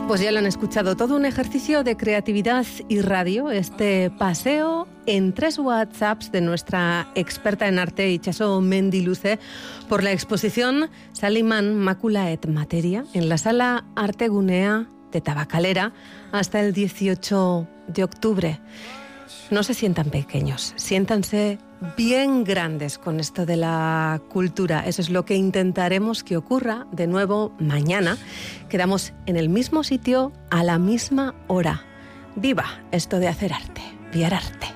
Pues ya lo han escuchado, todo un ejercicio de creatividad y radio, este paseo en 3 WhatsApps de nuestra experta en arte, Itxaso Mendiluze, por la exposición Saliman Makula et Materia en la Sala Artegunea de Tabakalera hasta el 18 de octubre. No se sientan pequeños, siéntanse bien grandes con esto de la cultura. Eso es lo que intentaremos que ocurra de nuevo mañana. Quedamos en el mismo sitio a la misma hora. ¡Viva esto de hacer arte! ¡Viar arte!